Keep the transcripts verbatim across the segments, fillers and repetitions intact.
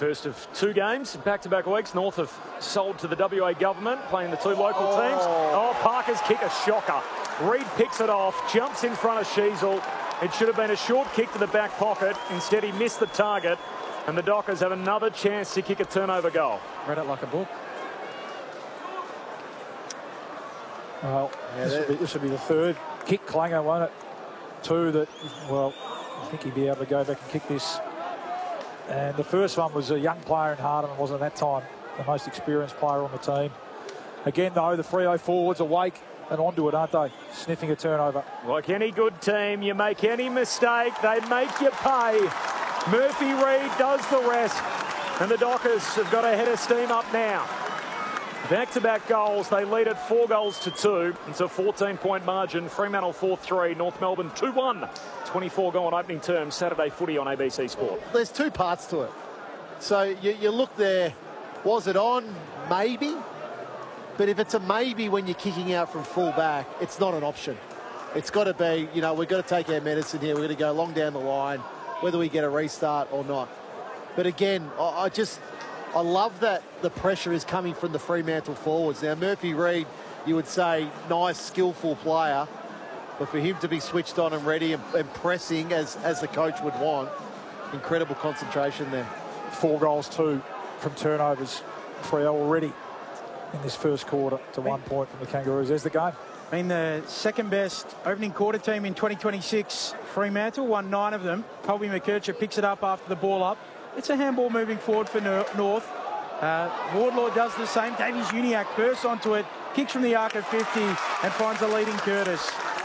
First of two games, back-to-back weeks. North have sold to the W A government, playing the two local oh. teams. Oh, Parker's kick, a shocker. Reid picks it off, jumps in front of Sheezel. It should have been a short kick to the back pocket. Instead, he missed the target. And the Dockers have another chance to kick a turnover goal. Read it like a book. Well, yeah, this, will be, this will be the third kick clanger, won't it? Two that, well, I think he'd be able to go back and kick this. And the first one was a young player in Hardeman, wasn't at that time the most experienced player on the team. Again, though, the Freo forwards awake and onto it, aren't they? Sniffing a turnover. Like any good team, you make any mistake, they make you pay. Murphy Reid does the rest. And the Dockers have got a head of steam up now. Back-to-back goals. They lead at four goals to two. It's a fourteen-point margin. Fremantle four three. North Melbourne two one. twenty-four goal on opening term. Saturday footy on A B C Sport. There's two parts to it. So you, you look there. Was it on? Maybe. But if it's a maybe when you're kicking out from full back, it's not an option. It's got to be, you know, we've got to take our medicine here. We're going to go long down the line, whether we get a restart or not. But again, I, I just... I love that the pressure is coming from the Fremantle forwards. Now, Murphy Reid, you would say, nice, skillful player. But for him to be switched on and ready and, and pressing as, as the coach would want, incredible concentration there. Four goals, two from turnovers. Freo already in this first quarter to one point from the Kangaroos. There's the game. I mean, the second best opening quarter team in twenty twenty-six, Fremantle, won nine of them. Colby McKercher picks it up after the ball up. It's a handball moving forward for North. Uh, Wardlaw does the same. Davies Uniacke bursts onto it, kicks from the arc of fifty and finds a leading Curtis.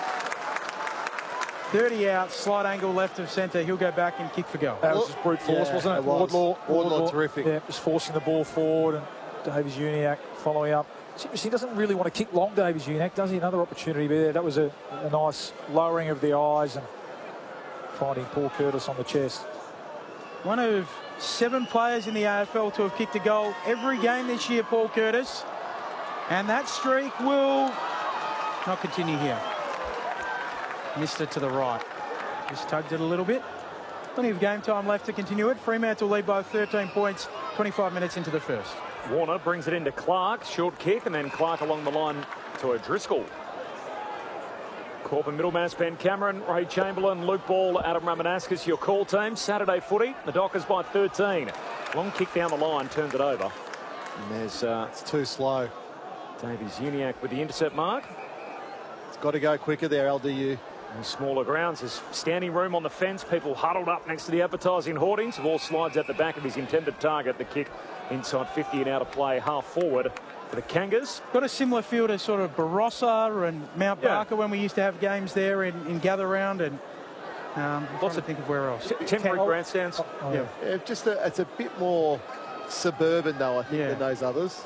thirty out, slight angle left of centre. He'll go back and kick for goal. That was just brute force, yeah, wasn't it? it was. Wardlaw, Wardlaw, Wardlaw, terrific. Yeah, just forcing the ball forward, and Davies Uniacke following up. It's interesting, he doesn't really want to kick long, Davies Uniacke, does he? Another opportunity there. That was a, a nice lowering of the eyes and finding Paul Curtis on the chest. One of seven players in the A F L to have kicked a goal every game this year, Paul Curtis. And that streak will not continue here. Missed it to the right. Just tugged it a little bit. Plenty of game time left to continue it. Fremantle lead by thirteen points, twenty-five minutes into the first. Warner brings it into Clark. Short kick, and then Clark along the line to O'Driscoll. Corbin Middlemass, Ben Cameron, Ray Chamberlain, Luke Ball, Adam Ramanauskas, your call team. Saturday footy, the Dockers by thirteen. Long kick down the line, turns it over. And there's... Uh, it's too slow. Davies Uniacke with the intercept mark. It's got to go quicker there, L D U. And smaller grounds, there's standing room on the fence. People huddled up next to the advertising hoardings. The ball slides at the back of his intended target. The kick inside fifty and out of play, half forward. For the Kangas. Got a similar feel to sort of Barossa and Mount yeah. Barker when we used to have games there in, in Gather Round, and um, lots of think of where else. Temporary grandstands. Oh, oh, yeah. yeah. yeah, just a, it's a bit more suburban though, I think, yeah. than those others.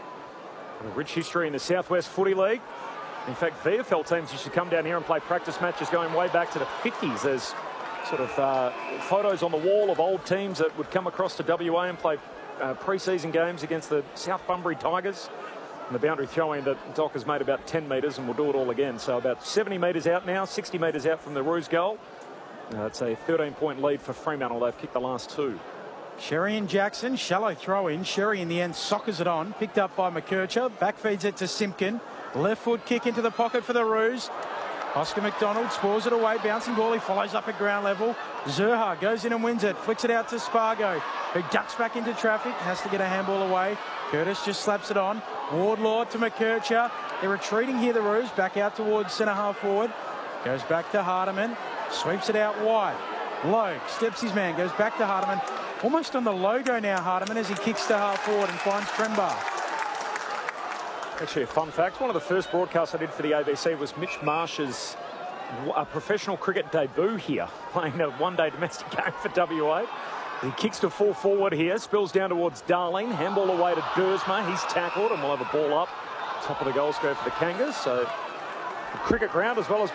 A rich history in the Southwest Footy League. In fact, V F L teams used to come down here and play practice matches going way back to the fifties. There's sort of uh, photos on the wall of old teams that would come across to W A and play Uh, pre-season games against the South Bunbury Tigers. And the boundary throwing that Dockers made about ten metres, and we'll do it all again. So about seventy metres out now, sixty metres out from the Roos goal. Uh, it's a thirteen-point lead for Fremantle. They've kicked the last two. Sherry and Jackson, shallow throw in. Sherry in the end soccers it on. Picked up by McKercher. Back feeds it to Simpkin. Left foot kick into the pocket for the Roos. Oscar McDonald spoils it away. Bouncing ball. He follows up at ground level. Zerha goes in and wins it. Flicks it out to Spargo, who ducks back into traffic. Has to get a handball away. Curtis just slaps it on. Wardlaw to McKercher. They're retreating here, the Roos. Back out towards centre half forward. Goes back to Hardeman. Sweeps it out wide. Logue steps his man. Goes back to Hardeman. Almost on the logo now, Hardeman, as he kicks to half forward and finds Trembar. Actually, a fun fact, one of the first broadcasts I did for the A B C was Mitch Marsh's uh, professional cricket debut here, playing a one-day domestic game for W A. He kicks to full forward here, spills down towards Darling, handball away to Dersma. He's tackled, and we'll have a ball up top of the goal square for the Kangas. So, cricket ground as well as